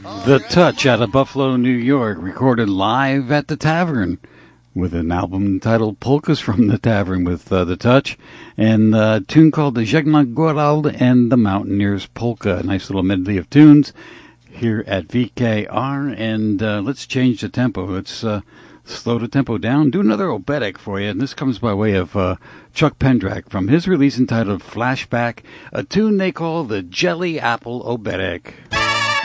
The Touch out of Buffalo, New York, recorded live at the Tavern with an album entitled Polkas from the Tavern with The Touch, and a tune called the Żegna Góral and the Mountaineers Polka. A nice little medley of tunes here at VKR, and let's change the tempo. Let's slow the tempo down, do another oberek for you, and this comes by way of Chuck Pendrak from his release entitled Flashback, a tune they call the Jelly Apple Oberek.